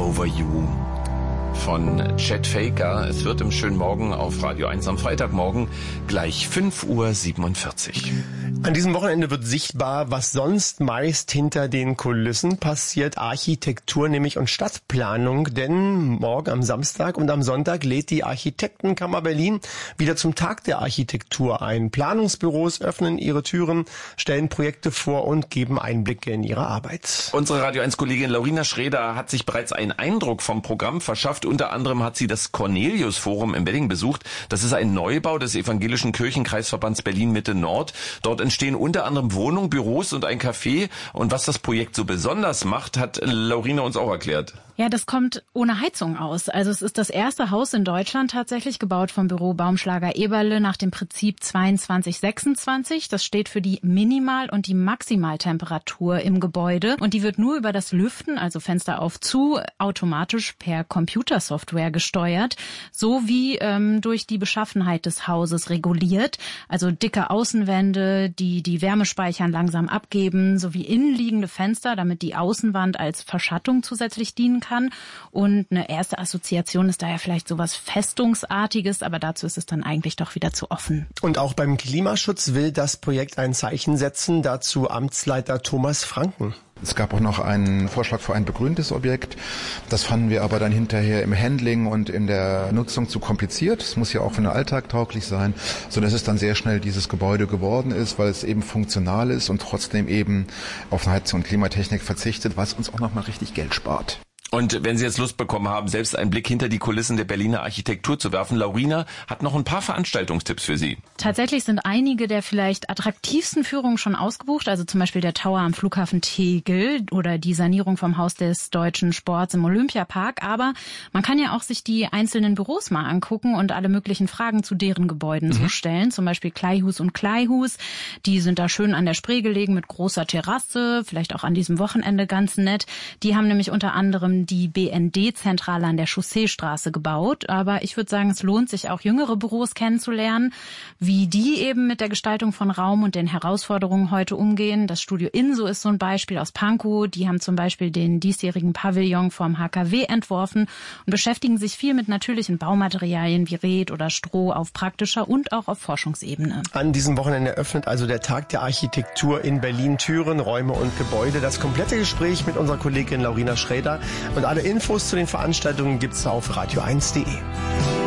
Over You von Chet Faker. Es wird im schönen Morgen auf Radio 1 am Freitagmorgen gleich 5:47 Uhr. An diesem Wochenende wird sichtbar, was sonst meist hinter den Kulissen passiert: Architektur, nämlich und Stadtplanung. Denn morgen am Samstag und am Sonntag lädt die Architektenkammer Berlin wieder zum Tag der Architektur ein. Planungsbüros öffnen ihre Türen, stellen Projekte vor und geben Einblicke in ihre Arbeit. Unsere Radio 1-Kollegin Laurina Schroeder hat sich bereits einen Eindruck vom Programm verschafft. Unter anderem hat sie das Cornelius-Forum in Wedding besucht. Das ist ein Neubau des Evangelischen Kirchenkreisverbands Berlin-Mitte-Nord. Dort entstehen unter anderem Wohnungen, Büros und ein Café. Und was das Projekt so besonders macht, hat Laurina uns auch erklärt. Ja, das kommt ohne Heizung aus. Also es ist das erste Haus in Deutschland tatsächlich, gebaut vom Büro Baumschlager Eberle nach dem Prinzip 22-26. Das steht für die Minimal- und die Maximaltemperatur im Gebäude. Und die wird nur über das Lüften, also Fenster auf zu, automatisch per Computersoftware gesteuert, sowie durch die Beschaffenheit des Hauses reguliert. Also dicke Außenwände, die Wärme speichern, langsam abgeben, sowie innenliegende Fenster, damit die Außenwand als Verschattung zusätzlich dienen kann. Und eine erste Assoziation ist daher vielleicht sowas Festungsartiges, aber dazu ist es dann eigentlich doch wieder zu offen. Und auch beim Klimaschutz will das Projekt ein Zeichen setzen, dazu Amtsleiter Thomas Franken. Es gab auch noch einen Vorschlag für ein begrüntes Objekt. Das fanden wir aber dann hinterher im Handling und in der Nutzung zu kompliziert. Es muss ja auch für den Alltag tauglich sein, sodass es dann sehr schnell dieses Gebäude geworden ist, weil es eben funktional ist und trotzdem eben auf Heizung und Klimatechnik verzichtet, was uns auch nochmal richtig Geld spart. Und wenn Sie jetzt Lust bekommen haben, selbst einen Blick hinter die Kulissen der Berliner Architektur zu werfen, Laurina hat noch ein paar Veranstaltungstipps für Sie. Tatsächlich sind einige der vielleicht attraktivsten Führungen schon ausgebucht, also zum Beispiel der Tower am Flughafen Tegel oder die Sanierung vom Haus des deutschen Sports im Olympiapark. Aber man kann ja auch sich die einzelnen Büros mal angucken und alle möglichen Fragen zu deren Gebäuden so stellen. Zum Beispiel Kleihus und Kleihus, die sind da schön an der Spree gelegen mit großer Terrasse, vielleicht auch an diesem Wochenende ganz nett. Die haben nämlich unter anderem die BND-Zentrale an der Chausseestraße gebaut. Aber ich würde sagen, es lohnt sich auch, jüngere Büros kennenzulernen, wie die eben mit der Gestaltung von Raum und den Herausforderungen heute umgehen. Das Studio Inso ist so ein Beispiel aus Pankow. Die haben zum Beispiel den diesjährigen Pavillon vom HKW entworfen und beschäftigen sich viel mit natürlichen Baumaterialien wie Red oder Stroh auf praktischer und auch auf Forschungsebene. An diesem Wochenende öffnet also der Tag der Architektur in Berlin Türen, Räume und Gebäude. Das komplette Gespräch mit unserer Kollegin Laurina Schroeder und alle Infos zu den Veranstaltungen gibt's auf radio1.de.